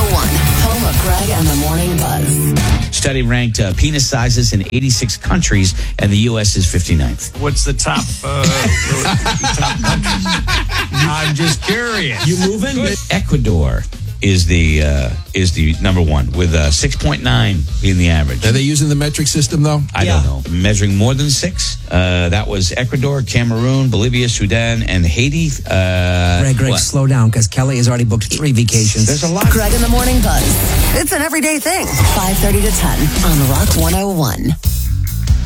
home of Greg and the Morning Buzz. Study ranked penis sizes in 86 countries, and the U.S. is 59th. What's the top top country? I'm just curious. You moving? Ecuador is the number one with 6.9 being the average. Are they using the metric system though? I don't know. Measuring more than 6. That was Ecuador, Cameroon, Bolivia, Sudan, and Haiti. Greg, slow down because Kelly has already booked 3 vacations. There's a lot. Greg and the Morning Buzz. It's an everyday thing. 5:30 to 10 on Rock 101.